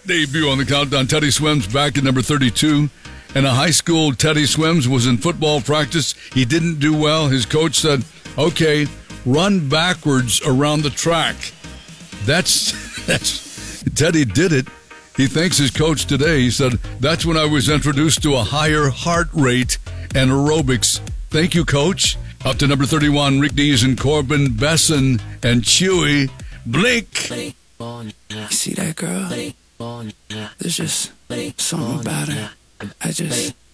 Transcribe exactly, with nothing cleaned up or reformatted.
Debut on the countdown. Teddy Swims back at number thirty-two. In a high school, Teddy Swims was in football practice. He didn't do well. His coach said, okay, run backwards around the track. That's, that's, Teddy did it. He thanks his coach today. He said, that's when I was introduced to a higher heart rate and aerobics. Thank you, coach. Up to number thirty-one, Rick Dees and Corbin Besson and Chewy. Blink. You see that girl? There's just something about her. I just...